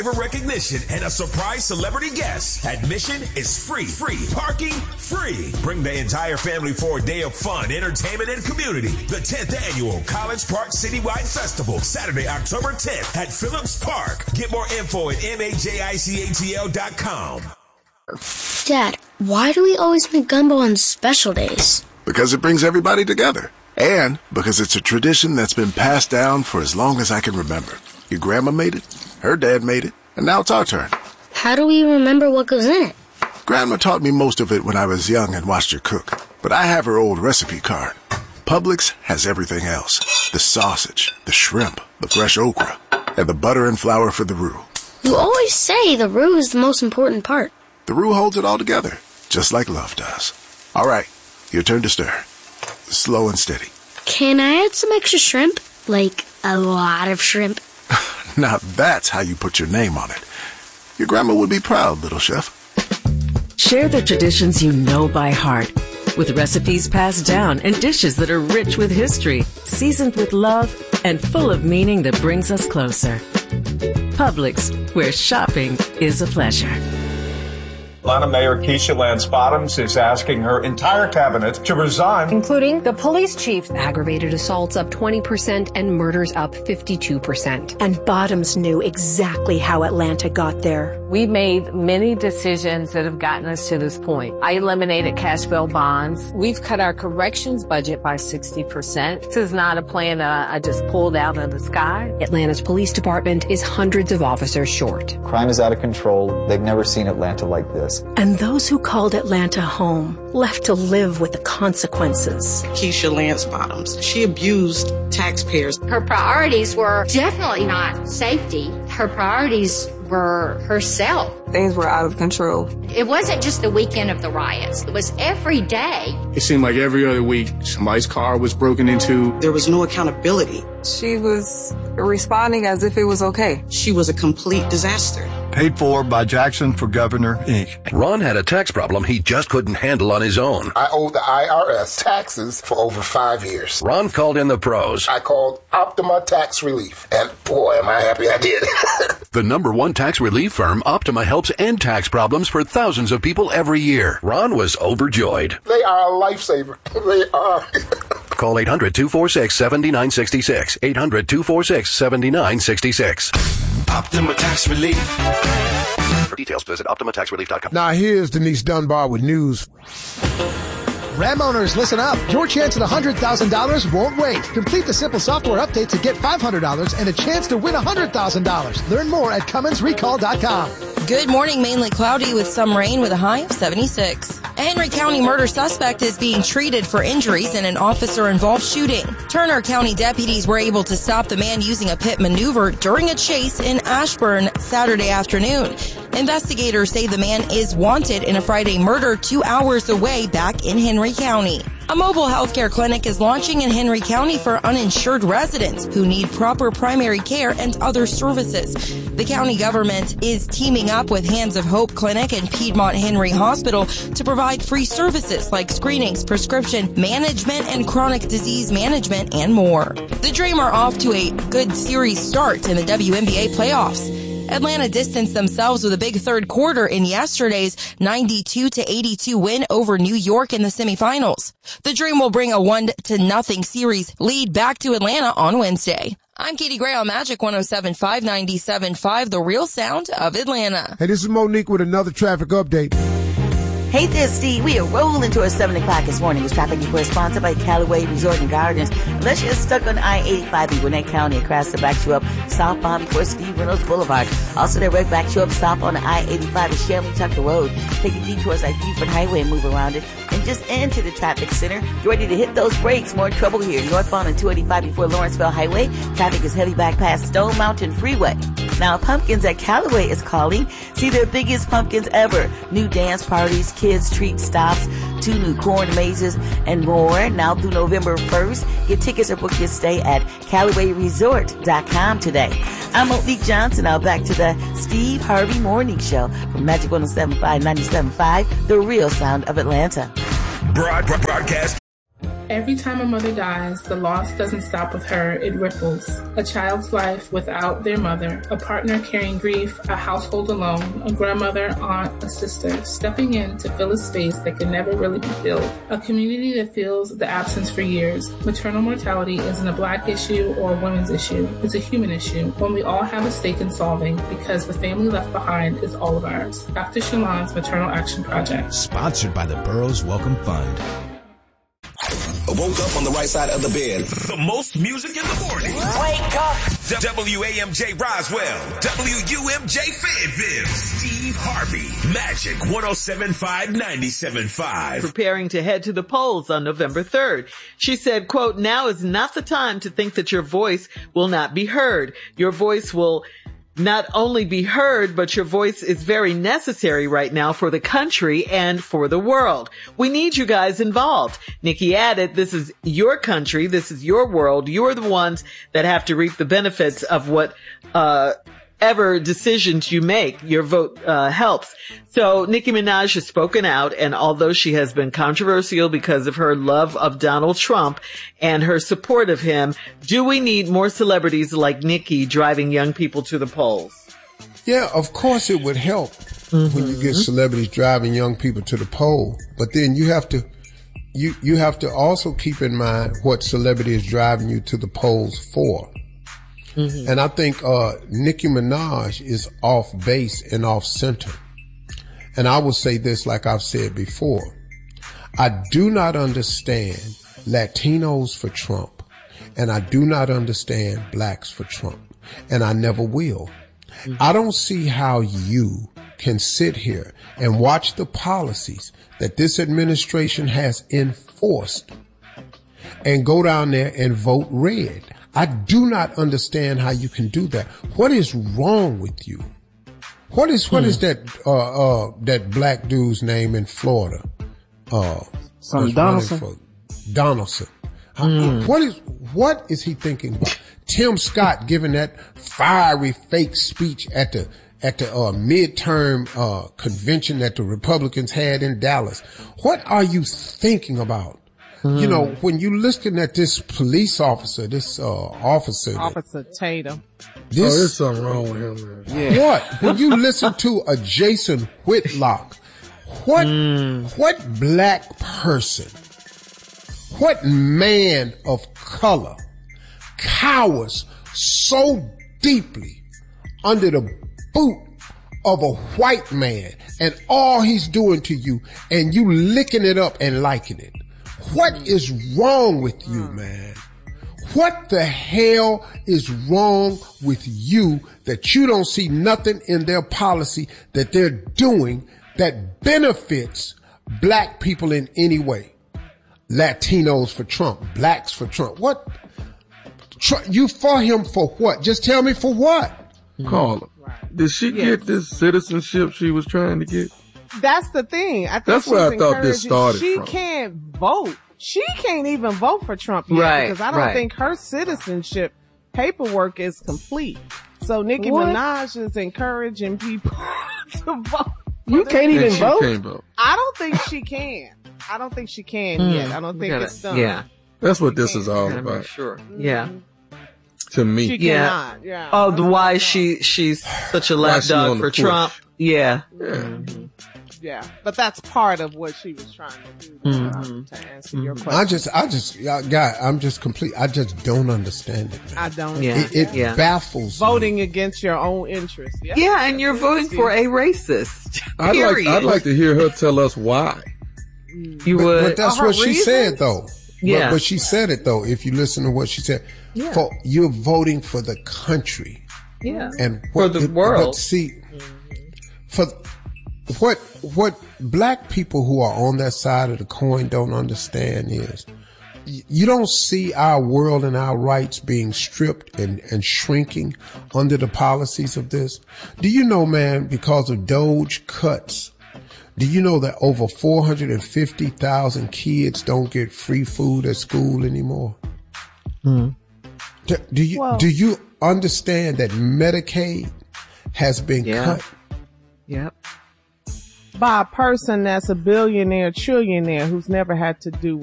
recognition and a surprise celebrity guest. Admission is free. Parking free. Bring the entire family for a day of fun, entertainment, and community. The 10th annual College Park Citywide Festival, Saturday, October 10th at Phillips Park. Get more info at MAJICATL.com. Dad, why do we always make gumbo on special days? Because it brings everybody together. And because it's a tradition that's been passed down for as long as I can remember. Your grandma made it, her dad made it, and now it's our turn. How do we remember what goes in it? Grandma taught me most of it when I was young and watched her cook. But I have her old recipe card. Publix has everything else. The sausage, the shrimp, the fresh okra, and the butter and flour for the roux. You always say the roux is the most important part. The roux holds it all together, just like love does. All right, your turn to stir. Slow and steady. Can I add some extra shrimp? Like a lot of shrimp? Now that's how you put your name on it. Your grandma would be proud, little chef. Share the traditions you know by heart with recipes passed down and dishes that are rich with history, seasoned with love, and full of meaning that brings us closer. Publix, where shopping is a pleasure. Atlanta Mayor Keisha Lance Bottoms is asking her entire cabinet to resign, including the police chief. Aggravated assaults up 20% and murders up 52%. And Bottoms knew exactly how Atlanta got there. We made many decisions that have gotten us to this point. I eliminated cash bail bonds. We've cut our corrections budget by 60%. This is not a plan that I just pulled out of the sky. Atlanta's police department is hundreds of officers short. Crime is out of control. They've never seen Atlanta like this. And those who called Atlanta home left to live with the consequences. Keisha Lance Bottoms, she abused taxpayers. Her priorities were definitely not safety. Her priorities were herself. Things were out of control. It wasn't just the weekend of the riots. It was every day. It seemed like every other week somebody's car was broken into. There was no accountability. She was responding as if it was okay. She was a complete disaster. Paid for by Jackson for Governor, Inc. Ron had a tax problem he just couldn't handle on his own. I owed the IRS taxes for over 5 years. Ron called in the pros. I called Optima Tax Relief, and boy, am I happy I did. The #1 tax relief firm, Optima, helps end tax problems for thousands of people every year. Ron was overjoyed. They are a lifesaver. They are. Call 800-246-7966. 800-246-7966. Optima Tax Relief. For details, visit OptimaTaxRelief.com. Now here's Denise Dunbar with news. Ram owners, listen up. Your chance at $100,000 won't wait. Complete the simple software update to get $500 and a chance to win $100,000. Learn more at CumminsRecall.com. Good morning. Mainly cloudy with some rain with a high of 76. A Henry County murder suspect is being treated for injuries in an officer-involved shooting. Turner County deputies were able to stop the man using a pit maneuver during a chase in Ashburn Saturday afternoon. Investigators say the man is wanted in a Friday murder 2 hours away back in Henry County. A mobile healthcare clinic is launching in Henry County for uninsured residents who need proper primary care and other services. The county government is teaming up with Hands of Hope Clinic and Piedmont Henry Hospital to provide free services like screenings, prescription management, and chronic disease management, and more. The Dream are off to a good series start in the WNBA playoffs. Atlanta distanced themselves with a big third quarter in yesterday's 92-82 win over New York in the semifinals. The Dream will bring a 1-0 series lead back to Atlanta on Wednesday. I'm Katie Gray on Magic 107.5, 97.5, the real sound of Atlanta. Hey, this is Monique with another traffic update. Hey there, Steve. We are rolling towards 7 o'clock this morning. It's traffic report sponsored by Callaway Resort and Gardens. Unless you're stuck on I-85 in Gwinnett County, across the back you up southbound before Steve Reynolds Boulevard. Also, they're right back you up south on the I-85 at Shelby Tucker Road. Take a detour like Buford Highway and move around it. And just into the traffic center. Get ready to hit those brakes. More trouble here. Northbound on 285 before Lawrenceville Highway. Traffic is heavy back past Stone Mountain Freeway. Now, Pumpkins at Callaway is calling. See their biggest pumpkins ever. New dance parties, kids treat stops, 2 new corn mazes, and more. Now through November 1st. Get tickets or book your stay at CallawayResort.com today. I'm Monique Johnson. Now back to the Steve Harvey Morning Show from Magic 107.5, 97.5, the real sound of Atlanta. Broadcast. Every time a mother dies, the loss doesn't stop with her, it ripples. A child's life without their mother, a partner carrying grief, a household alone, a grandmother, aunt, a sister, stepping in to fill a space that can never really be filled. A community that feels the absence for years. Maternal mortality isn't a Black issue or a women's issue. It's a human issue, one we all have a stake in solving because the family left behind is all of ours. Dr. Shalon's Maternal Action Project. Sponsored by the Burroughs Welcome Fund. I woke up on the right side of the bed. The most music in the morning. Wake up. WAMJ Roswell. WUMJ Fayetteville. Steve Harvey. Magic 107.5, 97.5. Preparing to head to the polls on November 3rd. She said, quote, "Now is not the time to think that your voice will not be heard. Your voice will not only be heard, but your voice is very necessary right now for the country and for the world. We need you guys involved." Nikki added, "This is your country. This is your world. You're the ones that have to reap the benefits of whatever decisions you make. Your vote helps." So Nicki Minaj has spoken out, and although she has been controversial because of her love of Donald Trump and her support of him, do we need more celebrities like Nicki driving young people to the polls? Yeah, of course it would help when you get celebrities driving young people to the poll. But then you have to also keep in mind what celebrity is driving you to the polls for. And I think Nicki Minaj is off base and off center. And I will say this like I've said before. I do not understand Latinos for Trump, and I do not understand Blacks for Trump, and I never will. I don't see how you can sit here and watch the policies that this administration has enforced and go down there and vote red. I do not understand how you can do that. What is wrong with you? What is that black dude's name in Florida? Donaldson. Donaldson. What is he thinking about? Tim Scott giving that fiery fake speech at the midterm convention that the Republicans had in Dallas. What are you thinking about? You know, when you listen at this police officer, Officer Tatum. There's something wrong with him, man. Yeah. What? When you listen to a Jason Whitlock, what black person, what man of color cowers so deeply under the boot of a white man and all he's doing to you and you licking it up and liking it? What is wrong with you, man? What the hell is wrong with you that you don't see nothing in their policy that they're doing that benefits black people in any way? Latinos for Trump, blacks for Trump. What? You for him for what? Just tell me for what? Carla, did she get this citizenship she was trying to get? That's the thing. I think that's where I thought this started She from. can't vote. She can't even vote for Trump yet because I don't think her citizenship paperwork is complete. So Nicki Minaj is encouraging people to vote. You can't even vote? I don't think she can. I don't think she can yet. I don't think it's done. Yeah. That's what this is all about. Sure. Yeah. To me. She cannot. Yeah. Oh, why she's such a lapdog for Trump. Yeah. Yeah, but that's part of what she was trying to do to answer your question. I just don't understand it, man. I don't. Yeah. It baffles voting me. Against your own interests. Yeah, and you're voting for a racist. I'd like to hear her tell us why. You would. But that's what she said, though. Yeah. But she said it, though, if you listen to what she said. Yeah. You're voting for the country. Yeah. And for the world. But see, for what black people who are on that side of the coin don't understand is you don't see our world and our rights being stripped and shrinking under the policies of this. Do you know, man, because of Doge cuts, do you know that over 450,000 kids don't get free food at school anymore? Do you understand that Medicaid has been cut? Yep. By a person that's a billionaire, trillionaire who's never had to do